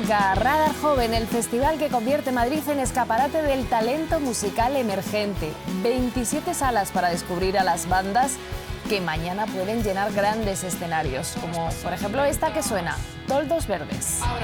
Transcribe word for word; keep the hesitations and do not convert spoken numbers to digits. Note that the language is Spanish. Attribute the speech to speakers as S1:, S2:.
S1: música, Radar Joven, el festival que convierte Madrid en escaparate del talento musical emergente. veintisiete salas para descubrir a las bandas que mañana pueden llenar grandes escenarios, como por ejemplo esta que suena, Toldos Verdes.